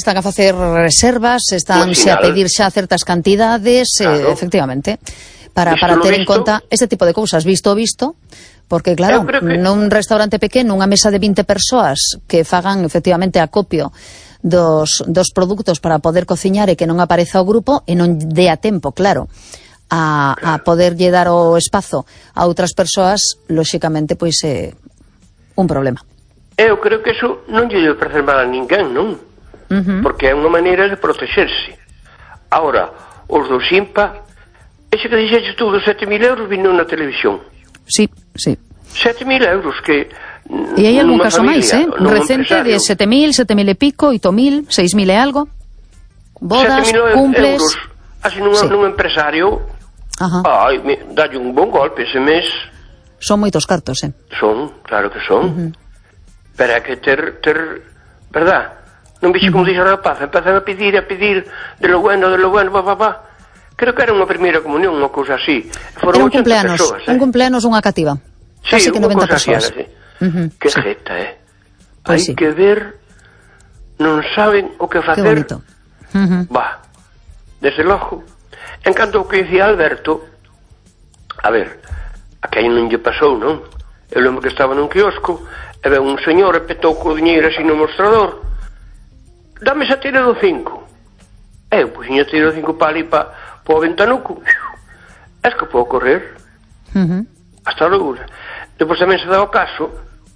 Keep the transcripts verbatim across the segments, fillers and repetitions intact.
están a facer reservas, estánse a pedir xa certas cantidades, claro. eh, efectivamente, para, para ter en conta este tipo de cousas, visto o visto, porque claro, que... nun restaurante pequeno, unha mesa de vinte persoas que fagan efectivamente acopio dos, dos produtos para poder cociñar e que non apareza o grupo e non dé a tempo, claro, a, claro. a poderlle dar o espazo a outras persoas, lóxicamente, pois é un problema. Eu creo que eso non lle debe parecer mal a ninguén, non? Uh-huh. Porque é unha maneira de protexerse. Ahora, os do Simpa, ese que dixeches tú dos sete mil euros vino na televisión. Sí, sí. sete mil euros que... E hai algún caso máis, eh? Recente de sete mil, sete mil e pico, oito mil, seis mil e algo. Bodas, cumples... euros, así nun, sí. nun empresario, Ajá. ai, dalle un bon golpe ese mes. Son moitos cartos, eh? Son, claro que son. Uh-huh. Pero hai que ter, ter, verdad? Non vixe como uh-huh. dixo a rapaz, empezan a pedir, a pedir, de lo bueno, de lo bueno, pa, pa, pa. Creo que era unha primeira comunión, unha cousa así. Foron era un cumpleanos, persoas, eh? un cumpleanos, unha cativa. Sí, casi que noventa persoas. Así, uh-huh. Que sí. jeta, eh? Hai pues sí. que ver, non saben o que facer. Que bonito. Uh-huh. Va, desde logo. En canto ao que dicía Alberto, a ver, a que aí non lle pasou, non? Eu lembro que estaba nun quiosco, e ve un señor e petou co diñeiro así no mostrador. Dame esa tira do cinco. Eu, pois, iña tira do cinco para ali, para pa o ventanuco. Es que podo correr. Uh-huh. Hasta logo. Depois tamén se dá o caso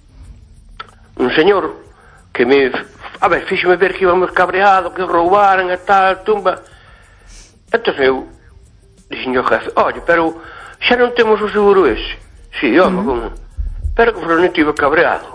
un señor que me, a ver, fíxome ver que íbamos cabreado, que roubaran e tal, tumba. Entón eu dixen ao jefe, oye, pero xa non temos o seguro ese. Si, sí, home, uh-huh. como? Pero que non tive cabreado.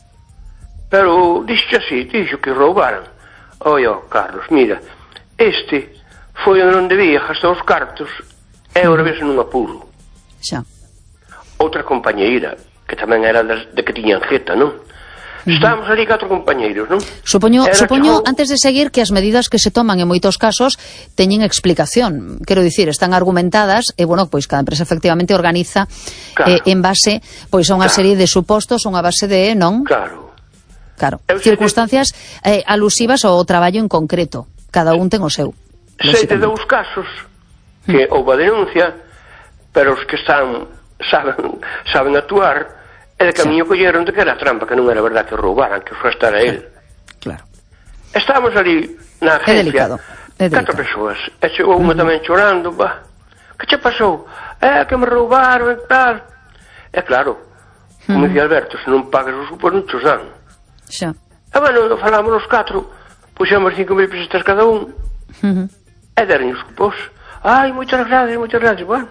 Pero dixo así, dixo que roubaran. Oye, oh, Carlos, mira, este foi onde debía gastar os cartos e agora vese nun apuro. Xa. Outra compañeira, que tamén era de, de que tiñan jeta, non? Uh-huh. Estábamos ali catro compañeiros, non? Supoño, supoño chegou... antes de seguir, que as medidas que se toman en moitos casos teñen explicación. Quero dicir, están argumentadas e, bueno, pois cada empresa efectivamente organiza claro. eh, en base pois a unha claro. serie de supostos, unha base de, non? Claro. Claro. Circunstancias que... eh, alusivas ao traballo en concreto. Cada un ten o seu. Sei de dous casos que mm. houve a denuncia, pero os que están saben, saben actuar e de camiño sí. colleron de que era trampa, que non era verdad que roubaran, que foi estar a él. Claro. Estábamos ali na agencia, é delicado. É catro persoas, e chegou unha uh-huh. tamén chorando, bah, que che pasou? É que me roubaron e tal. É claro, como uh-huh. dicía Alberto, se non pagas os supos non chos dan. Xa. E bueno, falamos os catro, puxemos cinco mil pesetas cada un, uh-huh. e deron os supos. Ai, moitas gracias, moitas gracias, bueno.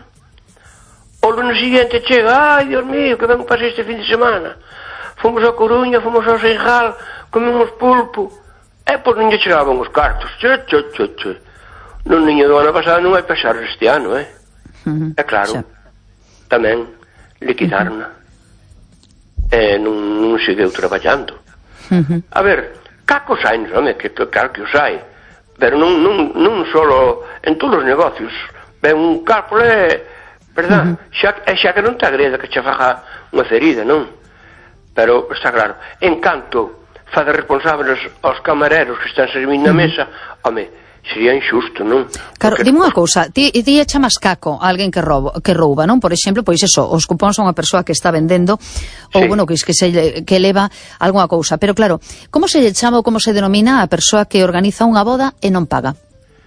O lunes siguiente chega, ai, Dios mío, que ben pasei este fin de semana. Fomos a Coruña, fomos ao Seixal, comemos pulpo. E, pois, non lle chegaban os cartos. Che, che, che, che. Non niño do ano pasado non hai pasar este ano, eh? Uh-huh. E claro, xa. Tamén liquidaron-na. Uh-huh. E non, non seguiu traballando. Uh-huh. A ver, cacos hai, non é? Que claro que os hai. Pero non, non, non solo en todos os negocios. Ben un cálculo é... verdad? Uh-huh. Xa, e xa que non te agreda que che faga unha ferida, non? Pero está claro, en canto fazer responsables aos camareros que están servindo na mesa, home, sería injusto, non? Claro, dime unha cousa, ti, ti chamas caco a alguén que rouba, que rouba, non? Por exemplo, pois eso, os cupóns a unha persoa que está vendendo ou, sí. bueno, que, que, se, que leva algunha cousa. Pero claro, como se lle chama ou como se denomina a persoa que organiza unha boda e non paga?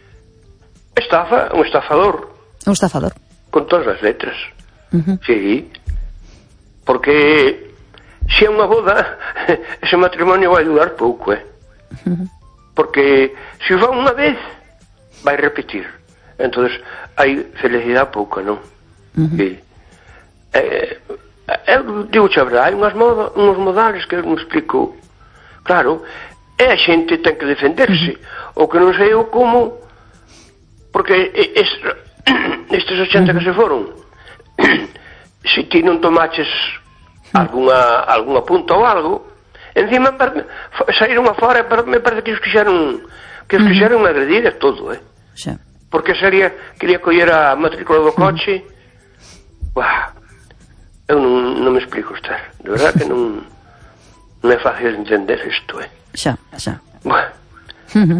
Estafa, un estafador. Un estafador. Con todas as letras. Uh-huh. Sí. Porque se é unha boda, ese matrimonio vai durar pouco, eh? Uh-huh. Porque se o van unha vez, vai repetir. Entonces hai felicidade pouca, non? Uh-huh. Sí. Eh, eu digo a verdade, hai unhas moda, uns modales que eu me explico. Claro, e a xente ten que defenderse. Uh-huh. O que non sei eu como, porque es, estes ochenta uh-huh. que se foron, se ti non tomaches alguna, alguna punta ou algo, encima saíron afora, me parece que os quixeron que os quixeron uh-huh. agredir a todo, eh? Sí. Porque sería, quería coller a matrícula do coche. Uh-huh. Buah, eu non, non me explico estar, de verdad que non non é fácil entender isto, eh? Xa, xa. Buah. Uh-huh.